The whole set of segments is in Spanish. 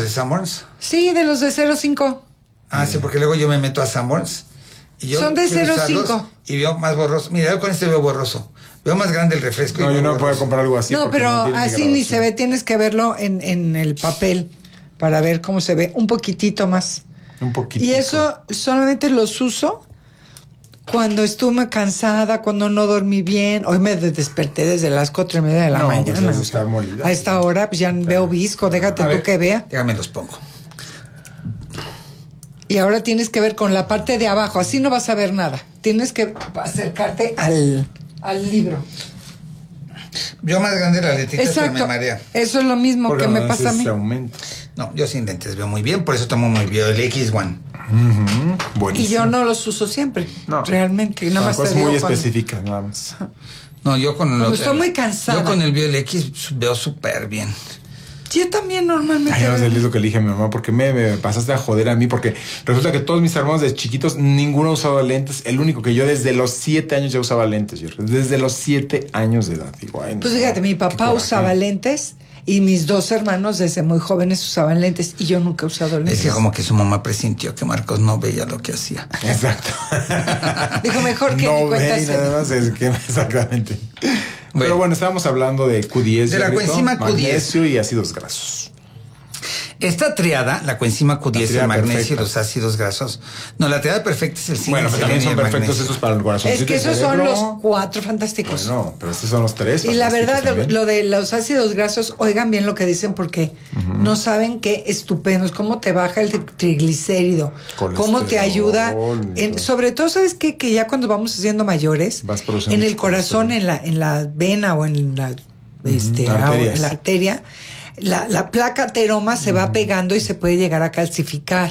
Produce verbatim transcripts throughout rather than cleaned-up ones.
de Sanborns? Sí, de los de cero cinco. Ah, sí, porque luego yo me meto a Sanborns. Y yo Son de cero cinco. Y veo más borroso. Mira, yo con este veo borroso. Veo más grande el refresco. No, yo no puedo comprar algo así. No, pero no así ni se ve. Tienes que verlo en, en el papel para ver cómo se ve. Un poquitito más. Un poquitito. Y eso solamente los uso cuando estuve cansada, cuando no dormí bien. Hoy me desperté desde las cuatro y media de la no, mañana. Pues estar molida. A esta hora pues ya Pero, veo visco. Déjate tú ver, que vea. Déjame los pongo. Y ahora tienes que ver con la parte de abajo. Así no vas a ver nada. Tienes que acercarte al, al libro. Yo más grande la letrita, exacto, me marea. Eso es lo mismo Porque que me pasa a mí. Aumenta. No, yo sin lentes veo muy bien, por eso tomo muy bien el X uno. Uh-huh. Buenísimo. Y yo no los uso siempre. No. Realmente. Nada más cosas muy específicas, cuando... nada más. No, yo con el estoy muy cansada. Yo con el Biol X veo súper bien. Yo también normalmente. Ay, no sé, es lo que le dije a mi mamá, porque me, me pasaste a joder a mí, porque resulta que todos mis hermanos de chiquitos, ninguno ha usado lentes. El único que yo desde los siete años ya usaba lentes, yo, desde los siete años de edad. Digo, ay, no, pues fíjate, mi papá usaba lentes y mis dos hermanos desde muy jóvenes usaban lentes y yo nunca he usado lentes. Es que como que su mamá presintió que Marcos no veía lo que hacía. Exacto. Dijo, mejor que no ni cuenta ve, nada más es que exactamente. Bueno, pero bueno, estábamos hablando de Q diez. De la coenzima Q diez. Magnesio y ácidos grasos. Esta triada, la coenzima Q diez, el magnesio perfecta. Y los ácidos grasos. No, la triada perfecta es el zinc. Bueno, pero también son perfectos magnesio. Esos para el corazón. Es que esos son los cuatro fantásticos. Bueno, pero estos son los tres. Y la verdad, también. Lo de los ácidos grasos, oigan bien lo que dicen porque uh-huh. no saben qué estupendos, cómo te baja el triglicérido, cómo te ayuda. En, sobre todo, ¿sabes qué? Que ya cuando vamos siendo mayores, en el corazón, en la, en la vena o en la, este, uh-huh. en la arteria, La, la placa ateroma se va pegando y se puede llegar a calcificar.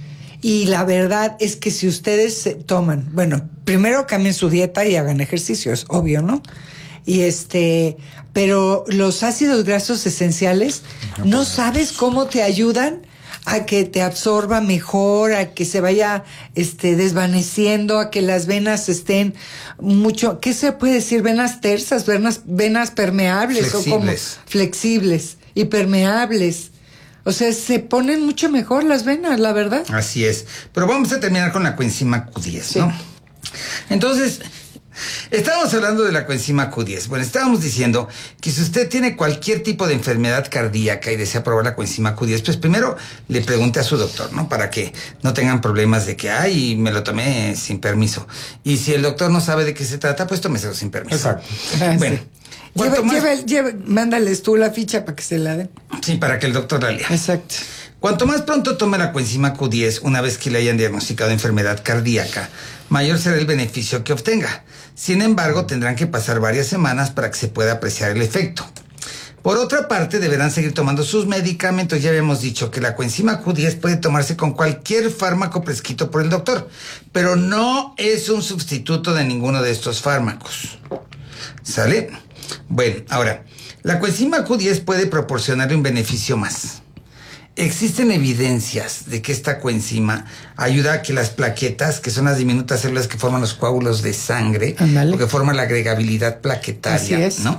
Y la verdad es que si ustedes toman, bueno, primero cambien su dieta y hagan ejercicio, es obvio, ¿no? Y este, pero los ácidos grasos esenciales, no sabes cómo te ayudan a que te absorba mejor, a que se vaya este desvaneciendo, a que las venas estén mucho, ¿qué se puede decir? Venas tersas, venas, venas permeables flexibles. o como flexibles y permeables. O sea, se ponen mucho mejor las venas, la verdad. Así es. Pero vamos a terminar con la coenzima Q diez, sí. ¿no? Entonces, estábamos hablando de la coenzima Q diez. Bueno, estábamos diciendo que si usted tiene cualquier tipo de enfermedad cardíaca y desea probar la coenzima Q diez, pues primero le pregunte a su doctor, ¿no? Para que no tengan problemas de que, ay, me lo tomé sin permiso. Y si el doctor no sabe de qué se trata, pues tómeselo sin permiso. Exacto. Bueno. Lleva, más... lleva, lleva, mándales tú la ficha para que se la den. Sí, para que el doctor la lea. Exacto. Cuanto más pronto tome la coenzima Q diez, una vez que le hayan diagnosticado enfermedad cardíaca, mayor será el beneficio que obtenga. Sin embargo, tendrán que pasar varias semanas para que se pueda apreciar el efecto. Por otra parte, deberán seguir tomando sus medicamentos. Ya habíamos dicho que la coenzima Q diez puede tomarse con cualquier fármaco prescrito por el doctor, pero no es un sustituto de ninguno de estos fármacos. ¿Sale? Bueno, ahora, la coenzima Q diez puede proporcionarle un beneficio más. Existen evidencias de que esta coenzima ayuda a que las plaquetas, que son las diminutas células que forman los coágulos de sangre, o que forman la agregabilidad plaquetaria, Así es. ¿no?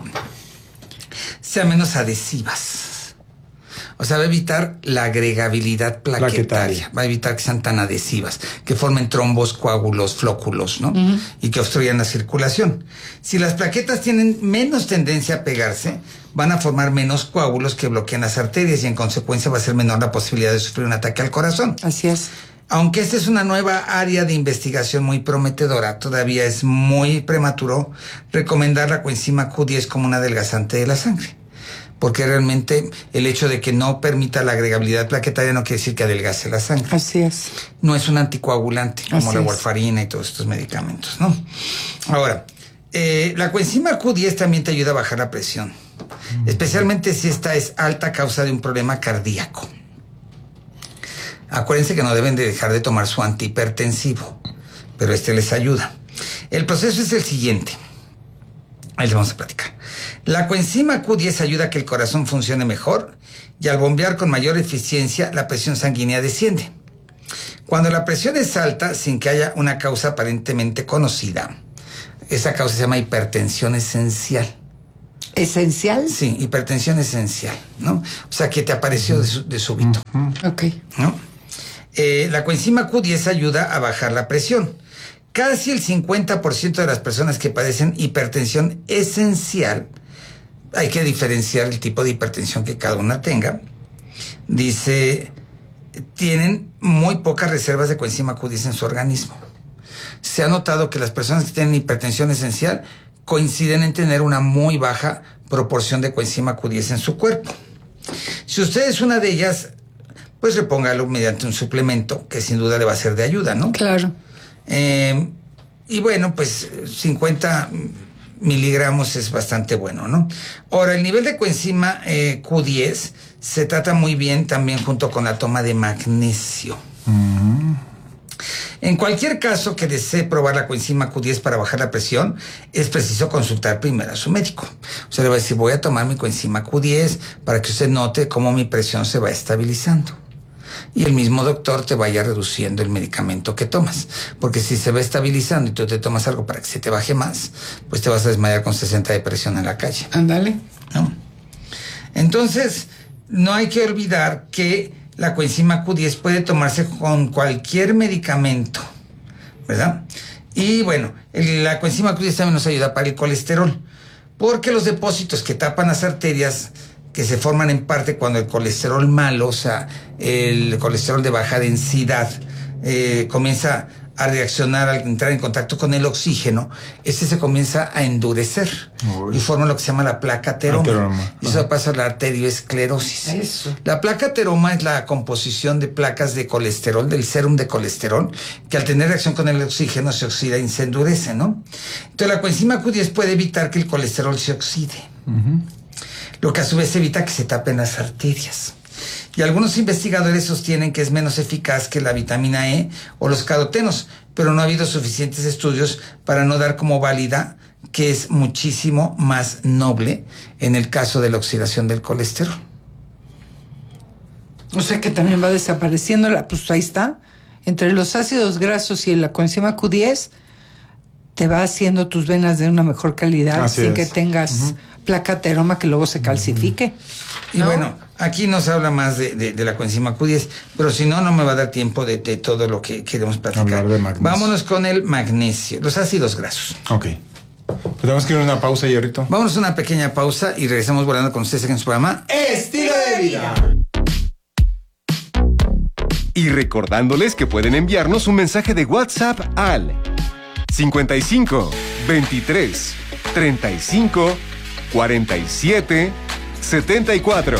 sean menos adhesivas. O sea, va a evitar la agregabilidad plaquetaria. plaquetaria. Va a evitar que sean tan adhesivas, que formen trombos, coágulos, flóculos, ¿no? Uh-huh. Y que obstruyan la circulación. Si las plaquetas tienen menos tendencia a pegarse, van a formar menos coágulos que bloquean las arterias y en consecuencia va a ser menor la posibilidad de sufrir un ataque al corazón. Así es. Aunque esta es una nueva área de investigación muy prometedora, todavía es muy prematuro recomendar la coenzima Q diez como un adelgazante de la sangre. Porque realmente el hecho de que no permita la agregabilidad plaquetaria no quiere decir que adelgace la sangre. Así es. No es un anticoagulante como Así la es. warfarina y todos estos medicamentos, ¿no? Ahora, eh, la coenzima Q diez también te ayuda a bajar la presión, mm. especialmente si esta es alta a causa de un problema cardíaco. Acuérdense que no deben de dejar de tomar su antihipertensivo, pero este les ayuda. El proceso es el siguiente. Ahí les vamos a platicar. La coenzima Q diez ayuda a que el corazón funcione mejor y al bombear con mayor eficiencia la presión sanguínea desciende. Cuando la presión es alta sin que haya una causa aparentemente conocida, esa causa se llama hipertensión esencial. ¿Esencial? Sí, hipertensión esencial, ¿no? O sea, que te apareció de, su, de súbito. Uh-huh. Ok. ¿No? Eh, la coenzima Q diez ayuda a bajar la presión. Casi el cincuenta por ciento de las personas que padecen hipertensión esencial, hay que diferenciar el tipo de hipertensión que cada una tenga, dice, tienen muy pocas reservas de coenzima Q diez en su organismo. Se ha notado que las personas que tienen hipertensión esencial coinciden en tener una muy baja proporción de coenzima Q diez en su cuerpo. Si usted es una de ellas, pues repóngalo mediante un suplemento que sin duda le va a ser de ayuda, ¿no? Claro. Eh, y bueno, pues cincuenta miligramos es bastante bueno, ¿no? Ahora, el nivel de coenzima eh, Q diez se trata muy bien también junto con la toma de magnesio. Uh-huh. En cualquier caso que desee probar la coenzima Q diez para bajar la presión, es preciso consultar primero a su médico. O sea, le va a decir, voy a tomar mi coenzima Q diez para que usted note cómo mi presión se va estabilizando. Y el mismo doctor te vaya reduciendo el medicamento que tomas. Porque si se va estabilizando y tú te tomas algo para que se te baje más, pues te vas a desmayar con sesenta de presión en la calle. Ándale. ¿No? Entonces, no hay que olvidar que la coenzima Q diez puede tomarse con cualquier medicamento, ¿verdad? Y bueno, el, la coenzima Q diez también nos ayuda para el colesterol, porque los depósitos que tapan las arterias, que se forman en parte cuando el colesterol malo, o sea, el colesterol de baja densidad, eh, comienza a reaccionar al entrar en contacto con el oxígeno, este se comienza a endurecer. Uy. Y forma lo que se llama la placa ateroma. ateroma. Y eso pasa a la arteriosclerosis. Eso. La placa ateroma es la composición de placas de colesterol, del sérum de colesterol, que al tener reacción con el oxígeno se oxida y se endurece, ¿no? Entonces la coenzima Q diez puede evitar que el colesterol se oxide. Uh-huh. Lo que a su vez evita que se tapen las arterias. Y algunos investigadores sostienen que es menos eficaz que la vitamina E o los carotenos, pero no ha habido suficientes estudios para no dar como válida que es muchísimo más noble en el caso de la oxidación del colesterol. O sea que también va desapareciendo, la, pues ahí está, entre los ácidos grasos y la coenzima Q diez, te va haciendo tus venas de una mejor calidad. Así sin es. Que tengas uh-huh. placa ateroma que luego se calcifique. Uh-huh. ¿No? Y bueno, aquí nos habla más de, de, de la coenzima Q diez, pero si no, no me va a dar tiempo de, de todo lo que queremos platicar. Hablar de magnesio. Vámonos con el magnesio, los ácidos grasos. Ok. Pues tenemos que ir a una pausa, Hierrito. Vámonos a una pequeña pausa y regresamos volando con ustedes en su programa Estilo de Vida. Y recordándoles que pueden enviarnos un mensaje de WhatsApp al cincuenta y cinco, veintitrés, treinta y cinco, cuarenta y siete, setenta y cuatro.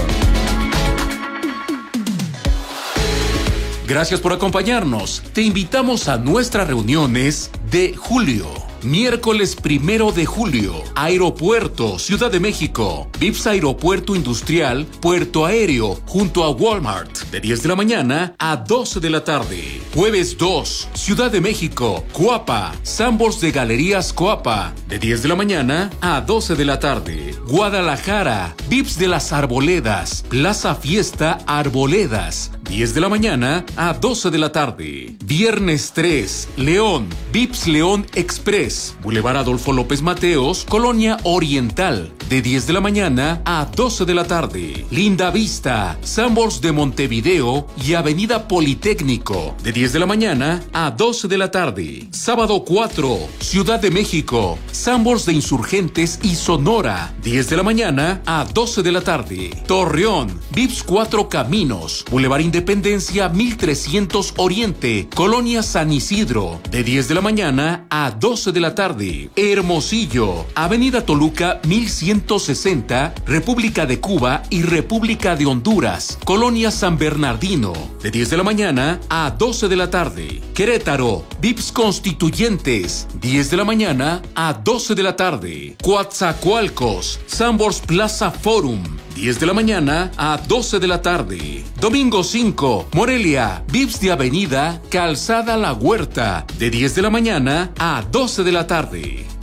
Gracias por acompañarnos. Te invitamos a nuestras reuniones de julio. Miércoles primero de julio, Aeropuerto, Ciudad de México, Vips Aeropuerto Industrial, Puerto Aéreo, junto a Walmart, de diez de la mañana a doce de la tarde. Jueves dos, Ciudad de México, Coapa, Sambors de Galerías Coapa, de diez de la mañana a doce de la tarde. Guadalajara, Vips de las Arboledas, Plaza Fiesta Arboledas, diez de la mañana a doce de la tarde. Viernes tres, León, Vips León Express, Boulevard Adolfo López Mateos, Colonia Oriental, de diez de la mañana a doce de la tarde. Linda Vista, Sambors de Montevideo y Avenida Politécnico, de diez de la mañana a doce de la tarde. Sábado cuatro, Ciudad de México, Sambors de Insurgentes y Sonora, diez de la mañana a doce de la tarde. Torreón, Vips Cuatro Caminos, Boulevard Independencia mil trescientos Oriente, Colonia San Isidro, de diez de la mañana a doce de la tarde. Hermosillo, Avenida Toluca mil ciento sesenta, República de Cuba y República de Honduras, Colonia San Bernardino, de diez de la mañana a doce de la tarde. Querétaro, Vips Constituyentes, diez de la mañana a doce de la tarde. Coatzacoalcos, Sambors Plaza Forum, diez de la mañana a doce de la tarde. Domingo cinco, Morelia, Vips de Avenida Calzada La Huerta, de diez de la mañana a doce de la tarde.